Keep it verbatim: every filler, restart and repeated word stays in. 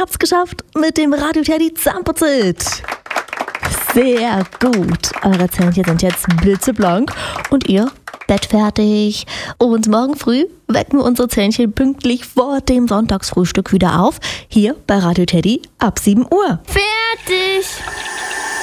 habt's geschafft mit dem Radio Teddy Zahnputzit. Sehr gut. Eure Zähnchen sind jetzt blitzeblank und ihr bettfertig. Und morgen früh wecken wir unsere Zähnchen pünktlich vor dem Sonntagsfrühstück wieder auf. Hier bei Radio Teddy ab sieben Uhr. Fertig!